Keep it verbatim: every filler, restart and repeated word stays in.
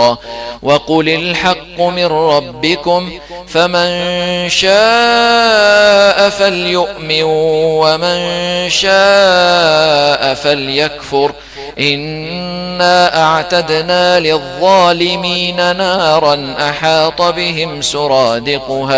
حقا وقل الحق من ربكم فمن شاء فليؤمن ومن شاء فليكفر إنا أعتدنا للظالمين نارا أحاط بهم سرادقها